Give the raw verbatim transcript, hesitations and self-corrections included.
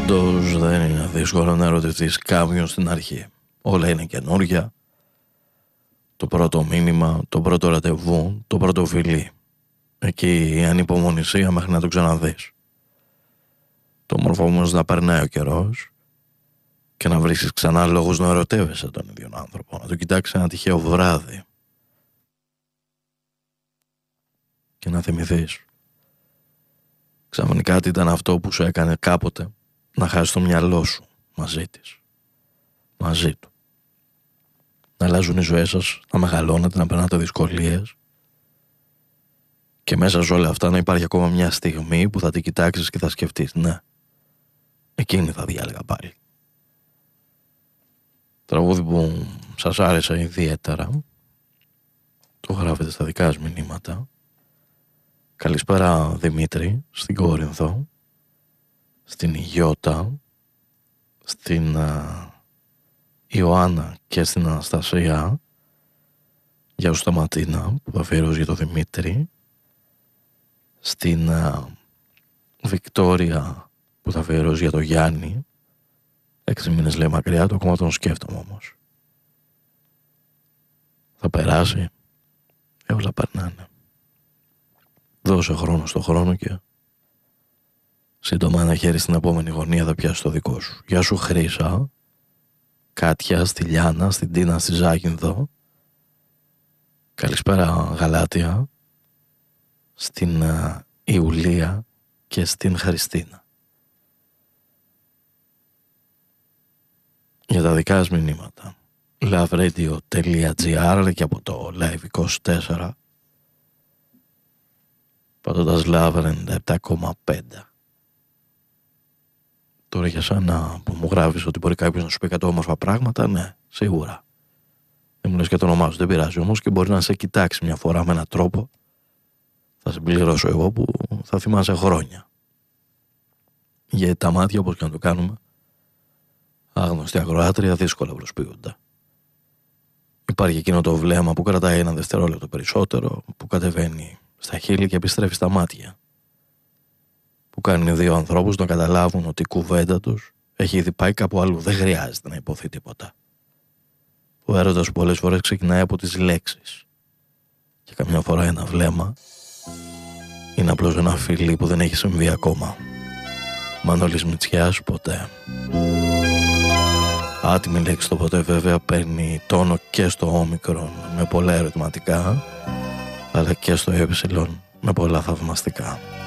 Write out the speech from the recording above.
Όντως δεν είναι δύσκολο να ερωτηθείς κάποιον στην αρχή. Όλα είναι καινούργια. Το πρώτο μήνυμα, το πρώτο ραντεβού, το πρώτο φιλί. Εκεί η ανυπομονησία μέχρι να το ξαναδείς. Το όμορφο όμως να περνάει ο καιρός και να βρίσκεις ξανά λόγους να ερωτεύεσαι τον ίδιο άνθρωπο. Να το κοιτάξεις ένα τυχαίο βράδυ και να θυμηθείς ξαφνικά τι ήταν αυτό που σου έκανε κάποτε να χάσεις το μυαλό σου μαζί της, μαζί του. Να αλλάζουν οι ζωές σας, να μεγαλώνετε, να περνάτε δυσκολίες και μέσα σε όλα αυτά να υπάρχει ακόμα μια στιγμή που θα την κοιτάξεις και θα σκεφτείς, ναι, εκείνη θα διάλεγα πάλι. Τραγούδι που σας άρεσε ιδιαίτερα, το γράφετε στα δικά σας μηνύματα. Καλησπέρα Δημήτρη, στην Κόρινθο, στην Ιγιώτα, στην uh, Ιωάννα και στην Αναστασία, για ο Σταματίνα που αφιερώσει για το Δημήτρη, στην uh, Βικτόρια που θα αφιερώσει για το Γιάννη. Έξι μήνες λέει μακριά, το ακόμα τον σκέφτομαι όμως. Θα περάσει, ε, όλα περνάνε. Δώσε χρόνο στο χρόνο και σύντομα ένα χέρι στην επόμενη γωνία θα πιάσει το δικό σου. Γεια σου Χρύσα, Κάτια, στη Λιάνα, στην Τίνα, στη Ζάκυνθο. Καλησπέρα Γαλάτια, στην uh, Ιουλία και στην Χριστίνα. Για τα δικά σας μηνύματα loveradio.gr και από το Live είκοσι τέσσερα πατώντας Love ενενήντα επτά κόμμα πέντε. Τώρα για σένα που μου γράφεις ότι μπορεί κάποιος να σου πει εκατό όμορφα πράγματα, ναι, σίγουρα. Δεν μου λες και το όνομά σου, δεν πειράζει όμως, και μπορεί να σε κοιτάξει μια φορά με έναν τρόπο, θα συμπληρώσω εγώ, που θα θυμάσαι χρόνια. Γιατί τα μάτια, όπως και να το κάνουμε, άγνωστη ακροάτρια, δύσκολα προσποιούνται. Υπάρχει εκείνο το βλέμμα που κρατάει ένα δευτερόλεπτο περισσότερο, που κατεβαίνει στα χείλη και επιστρέφει στα μάτια, που κάνει δύο ανθρώπους να καταλάβουν ότι η κουβέντα τους έχει ήδη πάει κάπου αλλού, δεν χρειάζεται να υποθεί τίποτα. Ο έρωτας πολλές φορές ξεκινάει από τις λέξεις και καμιά φορά ένα βλέμμα είναι απλώς ένα φιλί που δεν έχει συμβεί ακόμα. Μανώλης Μητσιάς, ποτέ. Άτιμη λέξη το ποτέ βέβαια παίρνει τόνο και στο όμικρον με πολλά ερωτηματικά, αλλά και στο ε με πολλά θαυμαστικά.